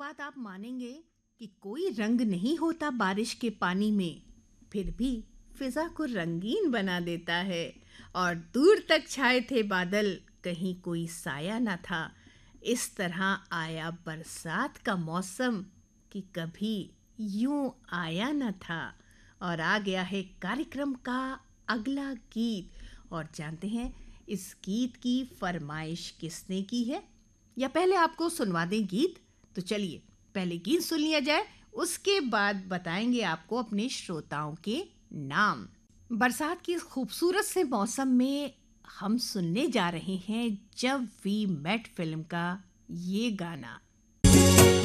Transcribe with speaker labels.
Speaker 1: बात आप मानेंगे कि कोई रंग नहीं होता बारिश के पानी में, फिर भी फिजा को रंगीन बना देता है। और दूर तक छाए थे बादल, कहीं कोई साया न था। इस तरह आया बरसात का मौसम कि कभी यूं आया न था। और आ गया है कार्यक्रम का अगला गीत। और जानते हैं इस गीत की फरमाइश किसने की है, या पहले आपको सुनवा दें गीत? तो चलिए पहले गीत सुन लिया जाए, उसके बाद बताएंगे आपको अपने श्रोताओं के नाम। बरसात की इस खूबसूरत से मौसम में हम सुनने जा रहे हैं जब वी मेट फिल्म का ये गाना।